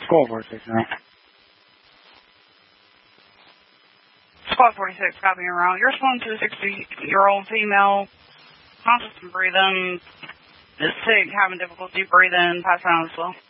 Squad 46, right? Squad 46, copy around. You're responding to a 60-year-old female, conscious and breathing, is sick, having difficulty breathing, passing out as well.